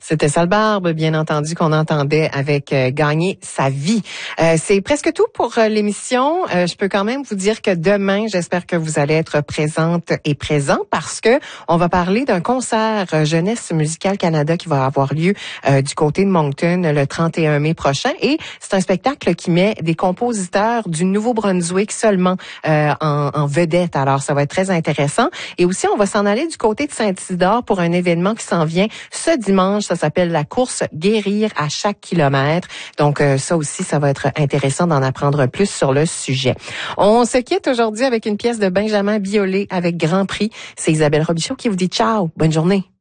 C'était Sale Barbe, bien entendu, qu'on entendait avec Gagner sa vie. C'est presque tout pour l'émission. Je peux quand même vous dire que demain, j'espère que vous allez être présente et présent parce que on va parler d'un concert Jeunesse Musicale Canada qui va avoir lieu du côté de Moncton le 31 mai prochain. Et c'est un spectacle qui met des compositeurs du Nouveau-Brunswick seulement en vedette. Alors, ça va être très intéressant. Et aussi, on va s'en aller du côté de Saint-Isidore pour un événement qui s'en vient ce dimanche. Ça s'appelle la course Guérir à chaque kilomètre. Donc, ça aussi, ça va être intéressant d'en apprendre plus sur le sujet. On se quitte aujourd'hui avec une pièce de Benjamin Biolay avec Grand Prix. C'est Isabelle Robichaud qui vous dit ciao. Bonne journée.